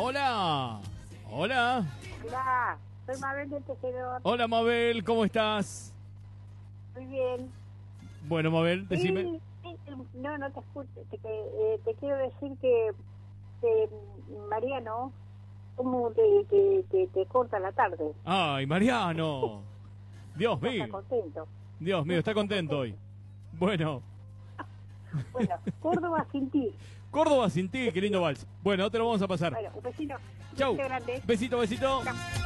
Hola. Hola. Hola, soy Mabel del Tejedor. Hola, Mabel, ¿cómo estás? Muy bien. Bueno, Mabel, decime. No te escucho. Te quiero decir que Mariano, como te corta la tarde. Ay, Mariano. Dios No está mío. contento. Dios mío, está contento hoy. Bueno, Bueno, Córdoba sin ti. Córdoba sin ti, qué lindo vals. Bueno, te lo vamos a pasar. Bueno, un besito. Chau. Besito grande. Besito, besito. Chau.